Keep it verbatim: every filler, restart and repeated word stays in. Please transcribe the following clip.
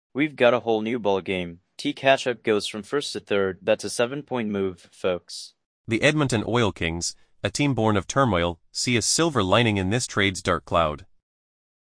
We've got a whole new ball game. T Ketchup goes from first to third. That's a seven-point move, folks. The Edmonton Oil Kings, a team born of turmoil, see a silver lining in this trade's dark cloud.